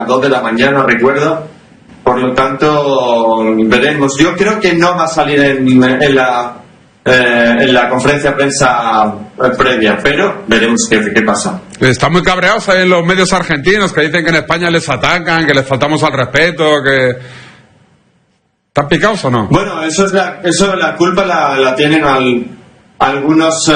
2 de la mañana, recuerdo. Por lo tanto, veremos. Yo creo que no va a salir en la conferencia de prensa previa, pero veremos qué pasa. Están muy cabreados en los medios argentinos que dicen que en España les atacan, que les faltamos al respeto, que... ¿Están picados o no? Bueno, la culpa la tienen algunos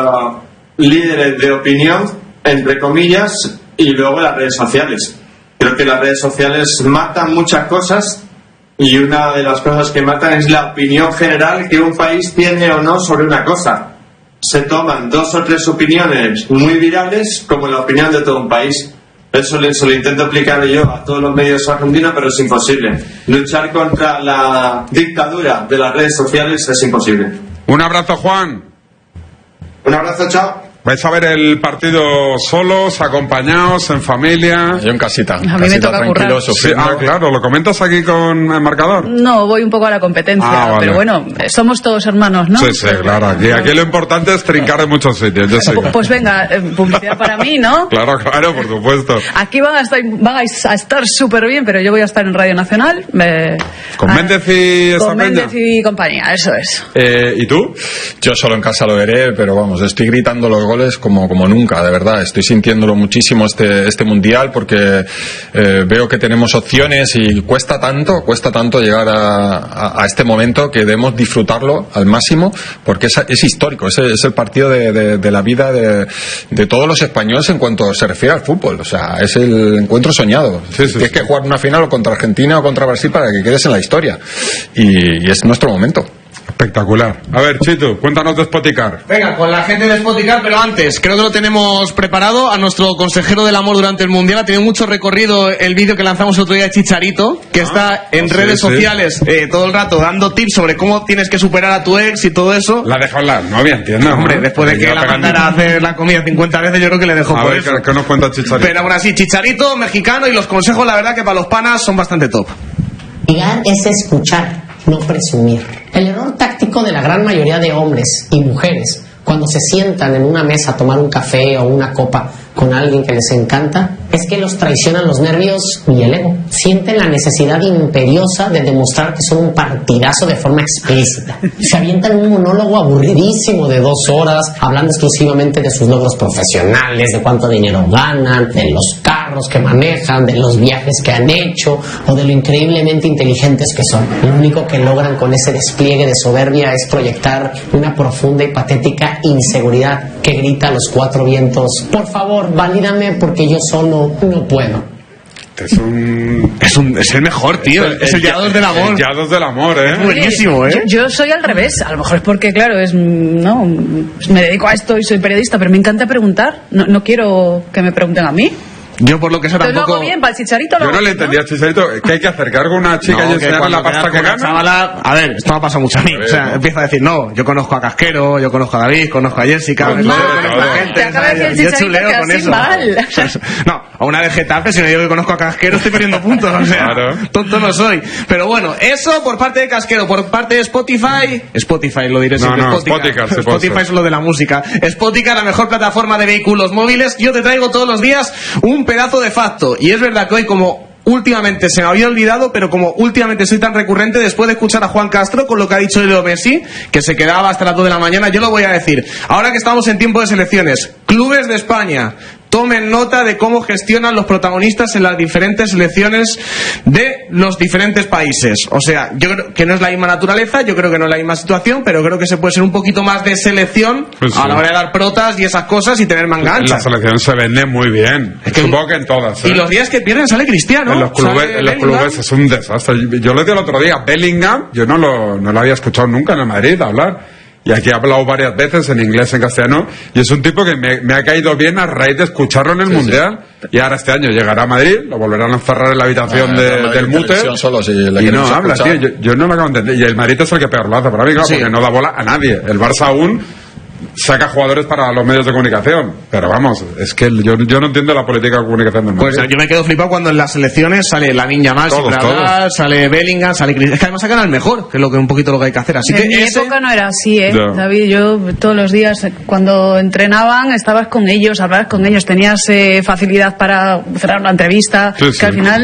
líderes de opinión, entre comillas, y luego las redes sociales. Creo que las redes sociales matan muchas cosas, y una de las cosas que matan es la opinión general que un país tiene o no sobre una cosa. Se toman 2 o 3 opiniones muy virales como la opinión de todo un país. Eso lo intento aplicar yo a todos los medios argentinos, pero es imposible. Luchar contra la dictadura de las redes sociales es imposible. Un abrazo, Juan. Un abrazo, chao. ¿Vais a ver el partido solos, acompañados, en familia? Yo en casita. A mí me toca tranquilo, sí, claro, ¿lo comentas aquí con el marcador? No, voy un poco a la competencia, vale. Pero bueno, somos todos hermanos, ¿no? Sí, claro, aquí lo importante es trincar en muchos sitios. Pues venga, publicidad para mí, ¿no? Claro, por supuesto. Aquí van a estar súper bien, pero yo voy a estar en Radio Nacional. ¿Con Méndez y esa Con Méndez y compañía, eso es. ¿Y tú? Yo solo en casa lo veré, pero vamos, estoy gritando los goles como nunca, de verdad. Estoy sintiéndolo muchísimo este mundial, porque veo que tenemos opciones y cuesta tanto llegar a este momento, que debemos disfrutarlo al máximo, porque es histórico, es el partido de la vida de todos los españoles en cuanto se refiere al fútbol. O sea, es el encuentro soñado. Tienes que jugar una final o contra Argentina o contra Brasil para que quedes en la historia, y es nuestro momento. Espectacular. A ver, Chito, cuéntanos de Spoticar. Venga, con la gente de Spoticar, pero antes, creo que lo tenemos preparado. A nuestro consejero del amor durante el Mundial ha tenido mucho recorrido el vídeo que lanzamos el otro día de Chicharito, que está en redes sociales todo el rato dando tips sobre cómo tienes que superar a tu ex y todo eso. La dejó hablar, no había entiendo. Hombre, después de que la mandara a hacer la comida 50 veces, yo creo que le dejó por eso. ¿Qué nos cuenta Chicharito? Pero aún así, Chicharito, mexicano, y los consejos, la verdad que para los panas son bastante top. Ligar es escuchar, no presumir. El error táctico de la gran mayoría de hombres y mujeres cuando se sientan en una mesa a tomar un café o una copa con alguien que les encanta es que los traicionan los nervios y el ego. Sienten la necesidad imperiosa de demostrar que son un partidazo de forma explícita. Se avientan un monólogo aburridísimo de 2 horas hablando exclusivamente de sus logros profesionales, de cuánto dinero ganan, de los carros que manejan, de los viajes que han hecho o de lo increíblemente inteligentes que son. Lo único que logran con ese despliegue de soberbia es proyectar una profunda y patética inseguridad que grita a los 4 vientos: por favor, valídame porque yo solo no puedo. Es el mejor, tío. Es el Yados del amor. El Yados del amor, Es buenísimo, Yo soy al revés. A lo mejor es porque, claro, me dedico a esto y soy periodista, pero me encanta preguntar. No quiero que me pregunten a mí. Yo por lo que sé tampoco... Lo hago bien, para el Chicharito yo no le entendía al Chicharito. ¿Qué hay que hacer? ¿Cargar con una chica y enseñarle la pasta que gana? Chavala, a ver, esto me ha pasado mucho a mí. O sea, empieza a decir, no, yo conozco a Casquero, yo conozco a David, conozco a Jessica, yo chuleo con eso. No, a una de Getafe, si no digo que conozco a Casquero, estoy perdiendo puntos, o sea, tonto no soy. Pero bueno, eso por parte de Casquero. Por parte de Spotify lo diré siempre. Spotify es lo de la música. Spotify, la mejor plataforma de vehículos móviles. Yo te traigo todos los días un pedazo de facto, y es verdad que hoy, como últimamente se me había olvidado, pero como últimamente soy tan recurrente, después de escuchar a Juan Castro con lo que ha dicho Leo Messi, que se quedaba hasta las 2 de la mañana, yo lo voy a decir. Ahora que estamos en tiempo de selecciones, clubes de España, tomen nota de cómo gestionan los protagonistas en las diferentes selecciones de los diferentes países. O sea, yo creo que no es la misma naturaleza, yo creo que no es la misma situación, pero creo que se puede ser un poquito más de selección a la hora de dar protas y esas cosas y tener mangancha. La selección se vende muy bien. Supongo que en todas. Y los días que pierden sale Cristiano. En los clubes es un desastre. Yo lo dije el otro día, Bellingham, yo no lo había escuchado nunca en el Madrid hablar. Y aquí he hablado varias veces en inglés, en castellano, y es un tipo que me ha caído bien a raíz de escucharlo en el Mundial. Y ahora este año llegará a Madrid, lo volverán a encerrar en la habitación del Mute, y no habla, tío. Yo no lo acabo de entender. Y el Madrid es el que peor lo hace para mí, claro, porque no da bola a nadie. El Barça aún saca jugadores para los medios de comunicación, pero vamos, es que yo no entiendo la política de comunicación del Madrid. Pues yo me quedo flipado cuando en las selecciones sale Lamine Yamal, sale Bellingham, sale Cristiano. Es que además sacan al mejor, que es un poquito lo que hay que hacer. Así en mi época no era así, David. Yo todos los días, cuando entrenaban, estabas con ellos, hablabas con ellos, tenías facilidad para cerrar una entrevista, que al final